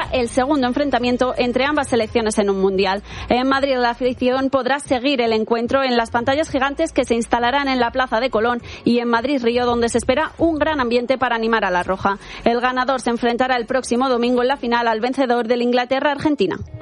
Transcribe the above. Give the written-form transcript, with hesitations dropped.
el segundo enfrentamiento entre ambas selecciones en un mundial. En Madrid la afición podrá seguir el encuentro en las pantallas gigantes que se instalarán en la Plaza de Colón y en Madrid-Río, donde se espera un gran ambiente para animar a la roja. El ganador se enfrentará el próximo domingo en la final al vencedor del Inglaterra-Argentina.